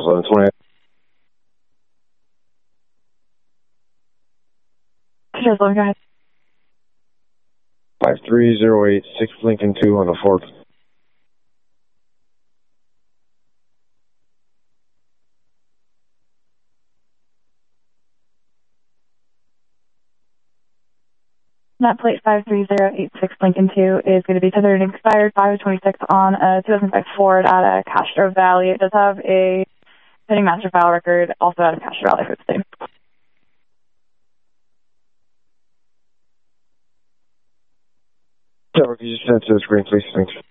1120. 2011, go ahead. 53086 Lincoln 2 on the 4th. That plate 53086 Lincoln 2 is going to be tethered and expired 526 on a 2005 Ford out of Castro Valley. It does have a pending master file record also out of Castro Valley for the same. Yeah, can you just send it to the screen, please? Thanks.